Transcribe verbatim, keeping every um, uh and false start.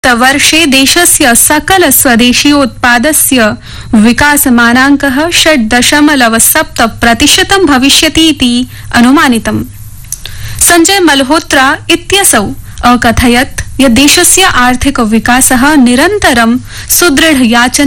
वर्षे देशस्य सकल स्वदेशीयोत्पादस्य विकासमानाङ्कः षट् दशमलव सप्त प्रतिशतं भविष्यति इति अनुमानितम्। संजय मल्होत्रा इत्यसौ अकथयत् यत् देशस्य आर्थिक विकासः निरन्तरं सुदृढयाचन